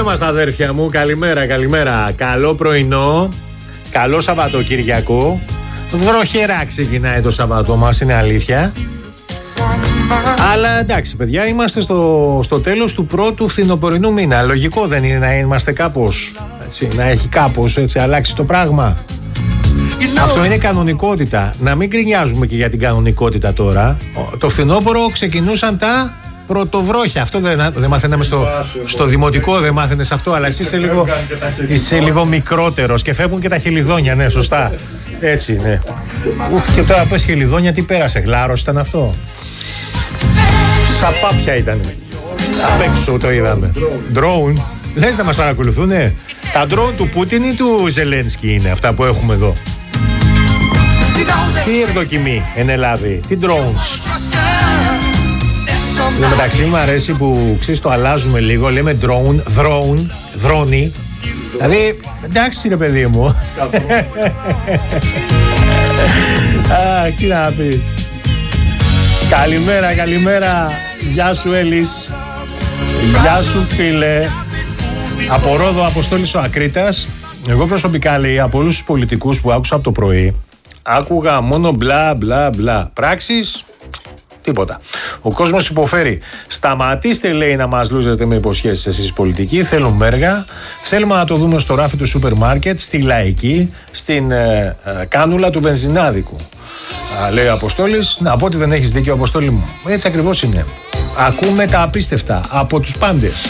μας τα αδέρφια μου, καλημέρα, καλημέρα. Καλό πρωινό, καλό Σαββατοκυριακό. Βροχερά ξεκινάει το Σαββατό μας, είναι αλήθεια. Αλλά εντάξει παιδιά, είμαστε στο τέλος του πρώτου φθινοπορεινού μήνα. Λογικό δεν είναι να είμαστε κάπως, έτσι, να έχει κάπως έτσι αλλάξει το πράγμα? Αυτό είναι κανονικότητα. Να μην γκρινιάζουμε και για την κανονικότητα τώρα. Το φθινόπωρο ξεκινούσαν τα πρωτοβρόχια. Αυτό δεν μάθαιναμε στο δημοτικό, δεν μάθαινες αυτό, αλλά εσύ είσαι λίγο μικρότερος και φεύγουν και τα χελιδόνια, ναι, σωστά. Έτσι, ναι. Και τώρα πες χελιδόνια, τι πέρασε, γλάρος ήταν αυτό? Σαπάπια ήταν. Απ' έξω το είδαμε. Drone. Λες να μας παρακολουθούνε? Τα drone του Πούτιν ή του Ζελένσκι είναι αυτά που έχουμε εδώ? Τι ευδοκιμή εν Ελλάδη, τι drones? Εν μεταξύ μου αρέσει που ξέρεις το αλλάζουμε λίγο, λέμε drone, δρόνι. Δηλαδή, εντάξει ρε παιδί μου. Τι να πεις. Καλημέρα, καλημέρα. Γεια σου Έλλης. Γεια σου φίλε. Από Ρόδο, Αποστόλης ο Ακρίτας. Εγώ προσωπικά, λέει, από όλους τους πολιτικούς που άκουσα από το πρωί, άκουγα μόνο μπλα μπλα μπλα. Πράξεις, τίποτα. Ο κόσμος υποφέρει. Σταματήστε, λέει, να μας λούζετε με υποσχέσεις εσείς πολιτικοί. Θέλουμε έργα. Θέλουμε να το δούμε στο ράφι του σούπερ μάρκετ, στη Λαϊκή, στην κάνουλα του βενζινάδικου. Λέει ο Αποστόλης. Να πω ότι δεν έχεις δίκιο, Αποστόλη μου. Έτσι ακριβώς είναι. Ακούμε τα απίστευτα από τους πάντες.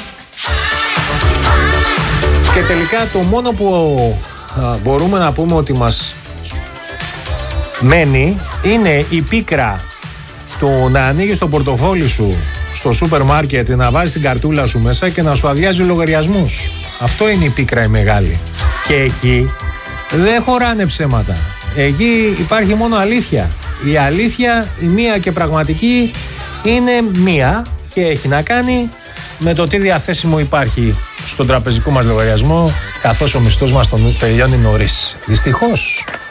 Και τελικά το μόνο που μπορούμε να πούμε ότι μας μένει είναι η πίκρα του να ανοίγεις το πορτοφόλι σου στο σούπερ μάρκετ, να βάζεις την καρτούλα σου μέσα και να σου αδειάζει λογαριασμούς. Αυτό είναι η πίκρα η μεγάλη. Και εκεί δεν χωράνε ψέματα. Εκεί υπάρχει μόνο αλήθεια. Η αλήθεια, η μία και πραγματική, είναι μία και έχει να κάνει με το τι διαθέσιμο υπάρχει στον τραπεζικό μας λογαριασμό, καθώς ο μισθός μας τον τελειώνει νωρίς. Δυστυχώς.